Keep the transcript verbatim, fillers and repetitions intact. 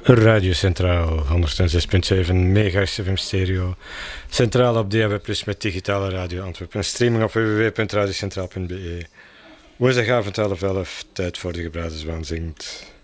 Radio Centraal, honderdzes punt zeven megahertz F M stereo. Centraal op D A B plus met digitale radio Antwerpen. En streaming op w w w punt radiocentraal punt b e. Woensdagavond half elf, tijd voor de gebraden zwaan zingt.